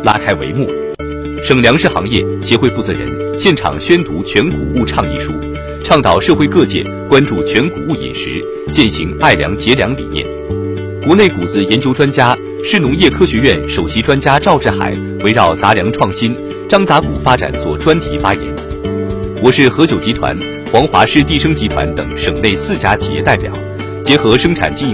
拉开帷幕。省粮食行业协会负责人现场宣读全谷物倡议书，倡导社会各界关注全谷物饮食，践行爱粮节粮理念。国内谷子研究专家、市农业科学院首席专家赵志海围绕杂粮创新、张杂谷发展做专题发言。我市和酒集团、黄华市地生集团等省内4家企业代表，结合生产经营